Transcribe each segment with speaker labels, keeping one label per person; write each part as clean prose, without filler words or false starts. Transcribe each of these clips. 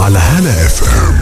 Speaker 1: على هلا اف ام.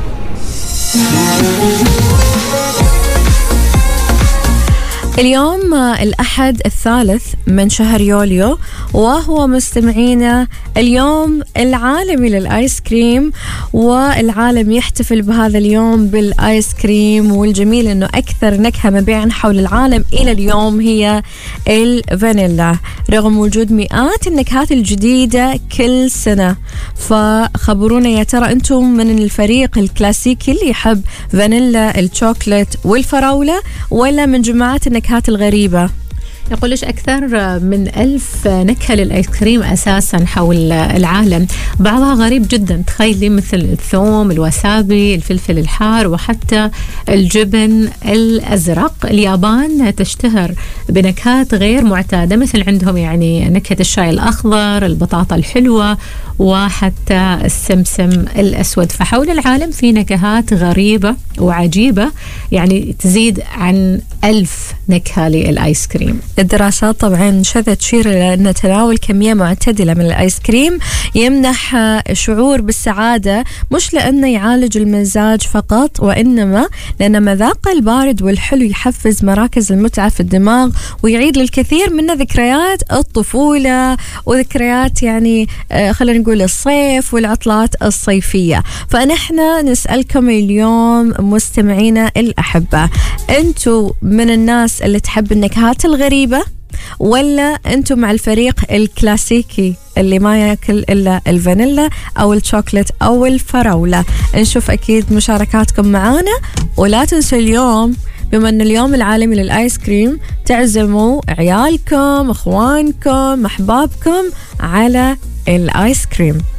Speaker 2: اليوم الأحد 3 من شهر يوليو، وهو مستمعينا اليوم العالمي للآيس كريم، والعالم يحتفل بهذا اليوم بالآيس كريم. والجميل أنه أكثر نكهة مبيعا حول العالم إلى اليوم هي الفانيلا، رغم وجود مئات النكهات الجديدة كل سنة. فخبرونا يا ترى أنتم من الفريق الكلاسيكي اللي يحب فانيلا، الشوكولات والفراولة، ولا من جماعات النكهات الغريبة؟
Speaker 3: يقول ليش أكثر من 1000 نكهة للآيس كريم أساسا حول العالم، بعضها غريب جدا. تخيلي مثل الثوم، الوسابي، الفلفل الحار، وحتى الجبن الأزرق. اليابان تشتهر بنكهات غير معتادة، مثل عندهم يعني نكهة الشاي الأخضر، البطاطا الحلوة، وحتى السمسم الأسود. فحول العالم في نكهات غريبة وعجيبة، يعني تزيد عن 1000 نكهة للآيس كريم.
Speaker 2: الدراسات طبعا شذت تشير إلى أن تناول كمية معتدلة من الآيس كريم يمنح شعور بالسعادة، مش لأنه يعالج المزاج فقط، وإنما لأن مذاقه البارد والحلو يحفز مراكز المتعة في الدماغ، ويعيد للكثير من ذكريات الطفولة وذكريات يعني خلينا نقول الصيف والعطلات الصيفية. فنحن نسألكم اليوم مستمعينا الأحبة، أنتوا من الناس اللي تحب النكهات الغريبة، ولا أنتم مع الفريق الكلاسيكي اللي ما يأكل إلا الفانيلا أو الشوكولات أو الفراولة؟ نشوف أكيد مشاركاتكم معانا. ولا تنسوا اليوم بما أن اليوم العالمي للآيس كريم، تعزموا عيالكم، أخوانكم، أحبابكم على الآيس كريم.